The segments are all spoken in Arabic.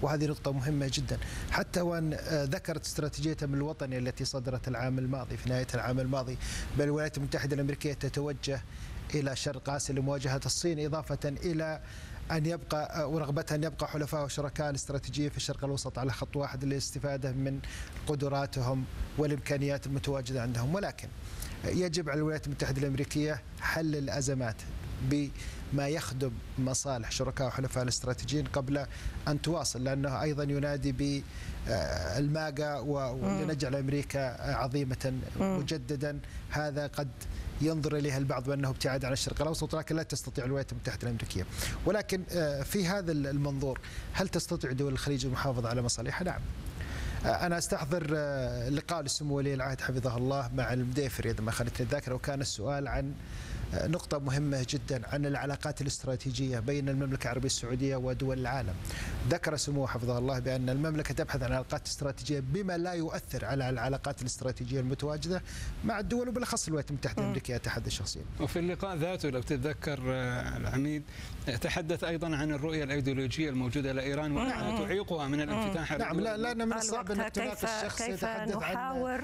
وهذه نقطة مهمة جدا. حتى وأن ذكرت استراتيجيتها من الوطني التي صدرت العام الماضي في نهاية العام الماضي، بل الولايات المتحدة الأمريكية تتوجه إلى شرق آسيا لمواجهة الصين، إضافة إلى أن يبقى ورغبتها أن يبقى حلفاء وشركاء الاستراتيجية في الشرق الأوسط على خط واحد للاستفادة من قدراتهم والإمكانيات المتواجدة عندهم. ولكن يجب على الولايات المتحدة الأمريكية حل الأزمات بما يخدم مصالح شركاء وحلفاء الاستراتيجيين قبل أن تواصل، لأنه أيضا ينادي بالماجا ولنجعل أمريكا عظيمة مجددا. هذا قد ينظر إليها البعض بأنه ابتعاد عن الشرق الأوسط، ولكن لا تستطيع الولايات المتحدة الأمريكية. ولكن في هذا المنظور، هل تستطيع دول الخليج المحافظة على مصالحها؟ نعم. أنا أستحضر لقاء لسمو ولي العهد حفظه الله مع المديفري إذا ما خانتني الذاكرة، وكان السؤال عن نقطة مهمة جدا عن العلاقات الاستراتيجية بين المملكة العربية السعودية ودول العالم. ذكر سموه حفظه الله بأن المملكة تبحث عن علاقات استراتيجية بما لا يؤثر على العلاقات الاستراتيجية المتواجدة مع الدول، وبالأخص الولايات المتحدة الأمريكية أتحدث شخصيا. وفي اللقاء ذاته لو تتذكر العميد تحدث أيضا عن الرؤية الأيديولوجية الموجودة لإيران وأنها تعيقها من الانفتاح. نعم، لأن من الصعب أن تناقش الشخص يتحدث نحاور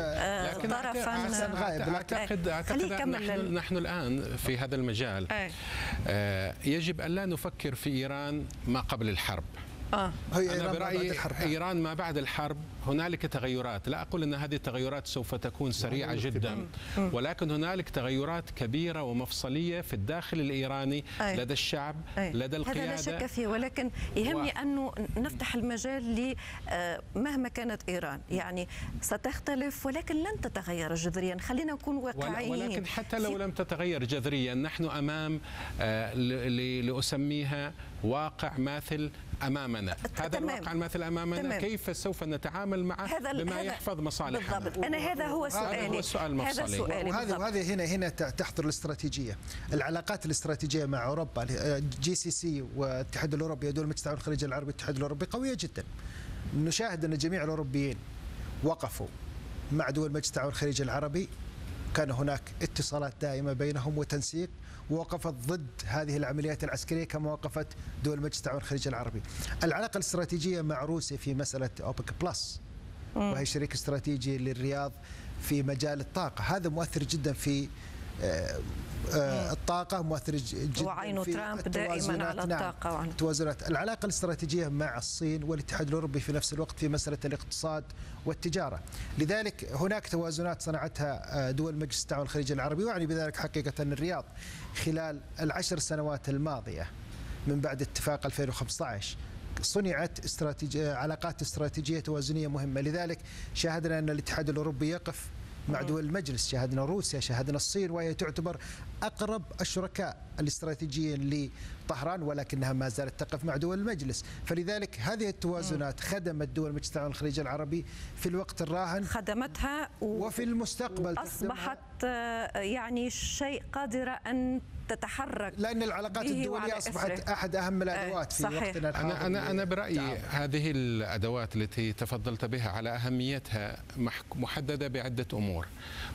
طرفا. أعتقد نحن الآن في هذا المجال يجب أن لا نفكر في إيران ما قبل الحرب. أنا برأيي إيران ما بعد الحرب هنالك تغيرات، لا أقول أن هذه التغيرات سوف تكون سريعة جدا، ولكن هنالك تغيرات كبيرة ومفصلية في الداخل الإيراني لدى الشعب لدى القيادة. هذا لا شك فيه، ولكن يهمني أنه نفتح المجال مهما كانت إيران يعني ستختلف ولكن لن تتغير جذريا. خلينا نكون واقعيين. ولكن حتى لو لم تتغير جذريا نحن أمام لأسميها واقع ماثل أمامنا. هذا الواقع الماثل أمامنا كيف سوف نتعامل معه بما يحفظ مصالحنا؟ بالضبط. أنا هذا هو سؤالي. هذا هو السؤال المفصلي. وهذه هنا تحضر الاستراتيجية، العلاقات الاستراتيجية مع أوروبا. GCC والاتحاد الأوروبي، دول مجتمع الخليج العربي والاتحاد الأوروبي قوية جدا. نشاهد أن جميع الأوروبيين وقفوا مع دول مجتمع الخليج العربي، كان هناك اتصالات دائمة بينهم وتنسيق، ووقفت ضد هذه العمليات العسكرية كما وقفت دول مجلس التعاون الخليجي العربي. العلاقة الاستراتيجية مع روسيا في مسألة أوبك بلس، وهي شريك استراتيجي للرياض في مجال الطاقة، هذا مؤثر جدا في الطاقة، مؤثر جدا وعين في ترامب دائما على الطاقة. نعم، توازنات. العلاقة الاستراتيجية مع الصين والاتحاد الأوروبي في نفس الوقت في مسألة الاقتصاد والتجارة. لذلك هناك توازنات صنعتها دول مجلس التعاون الخليجي العربي، ويعني بذلك حقيقة الرياض خلال ال10 سنوات الماضية من بعد اتفاق 2015 صنعت علاقات استراتيجية توازنية مهمة. لذلك شاهدنا أن الاتحاد الأوروبي يقف مع دول المجلس، شاهدنا روسيا، شاهدنا الصين، وهي تعتبر أقرب الشركاء الاستراتيجيين لطهران، ولكنها ما زالت تقف مع دول المجلس. فلذلك هذه التوازنات خدمت دول مجلس التعاون الخليجي العربي في الوقت الراهن، خدمتها وفي المستقبل أصبحت يعني شيء قادرة أن تتحرك، لأن العلاقات الدولية أصبحت أحد أهم الأدوات في وقتنا الحاضر. أنا برأيي هذه الأدوات التي تفضلت بها على أهميتها محددة بعدة أمور،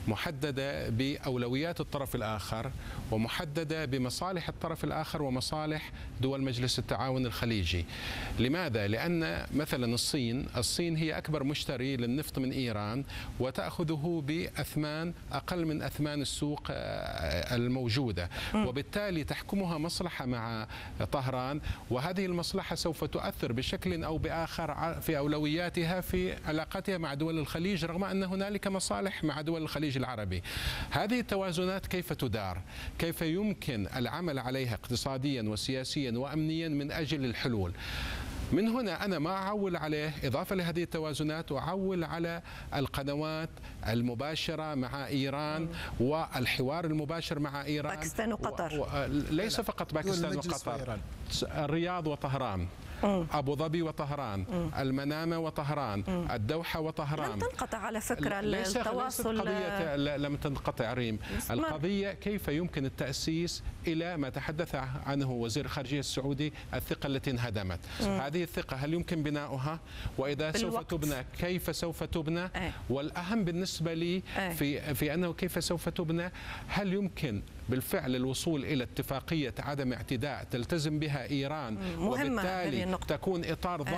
محددة بأولويات الطرف الآخر، ومحددة بمصالح الطرف الآخر ومصالح دول مجلس التعاون الخليجي. لماذا؟ لأن مثلا الصين هي أكبر مشتري للنفط من إيران، وتأخذه بأثمان أقل من أثمان السوق الموجودة، وبالتالي تحكمها مصلحة مع طهران، وهذه المصلحة سوف تؤثر بشكل أو بآخر في أولوياتها في علاقاتها مع دول الخليج، رغم أن هنالك مصالح مع دول الخليج العربي. هذه التوازنات كيف تدار؟ كيف يمكن العمل عليها اقتصاديا وسياسيا وأمنيا من أجل الحلول؟ من هنا أنا ما أعول عليه، إضافة لهذه التوازنات أعول على القنوات المباشرة مع إيران والحوار المباشر مع إيران، باكستان وقطر، ليس فقط باكستان وقطر، الرياض وطهران، أبو ظبي وطهران، المنامة وطهران، الدوحة وطهران. لم تنقطع على فكرة التواصل. ليست قضية لم تنقطع ريم، القضية كيف يمكن التأسيس إلى ما تحدث عنه وزير الخارجية السعودي، الثقة التي انهدمت. هذه الثقة هل يمكن بناؤها؟ وإذا سوف تبنى كيف سوف تبنى؟ والأهم بالنسبة لي في أنه كيف سوف تبنى، هل يمكن بالفعل الوصول إلى اتفاقية عدم اعتداء تلتزم بها إيران، وبالتالي تكون إطار